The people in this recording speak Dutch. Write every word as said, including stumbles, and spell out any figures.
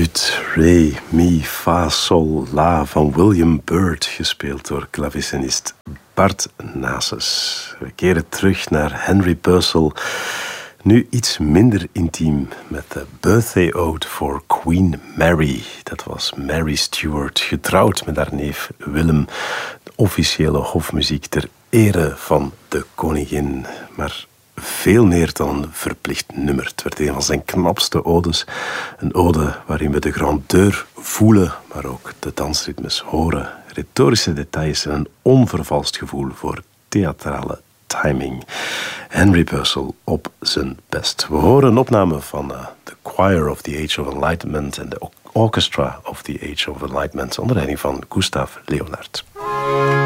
Prelude, Re, Mi, Fa, Sol, La van William Byrd, gespeeld door klavecinist Bart Nases. We keren terug naar Henry Purcell, nu iets minder intiem met de Birthday Ode voor Queen Mary. Dat was Mary Stuart, getrouwd met haar neef Willem. De officiële hofmuziek ter ere van de koningin, maar veel meer dan een verplicht nummer. Het werd een van zijn knapste odes. Een ode waarin we de grandeur voelen, maar ook de dansritmes horen. Retorische details en een onvervalst gevoel voor theatrale timing. Henry Purcell op zijn best. We horen een opname van uh, The Choir of the Age of Enlightenment en de Orchestra of the Age of Enlightenment onder leiding van Gustav Leonhardt.